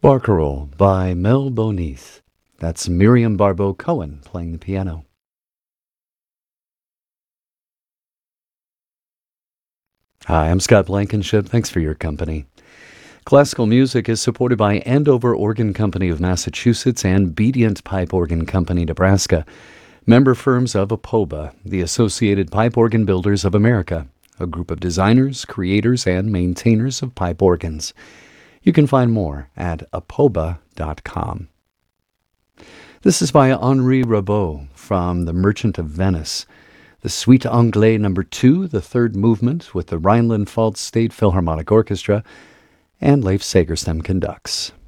Barcarolle by Mel Bonis. That's Miriam Barbeau Cohen playing the piano. Hi, I'm Scott Blankenship. Thanks for your company. Classical music is supported by Andover Organ Company of Massachusetts and Bedient Pipe Organ Company, Nebraska, member firms of APOBA, the Associated Pipe Organ Builders of America, a group of designers, creators, and maintainers of pipe organs. You can find more at apoba.com. This is by Henri Rabault from The Merchant of Venice. The Suite Anglais No. 2, the third movement with the Rhineland-Pfalz State Philharmonic Orchestra, and Leif Segerstam conducts.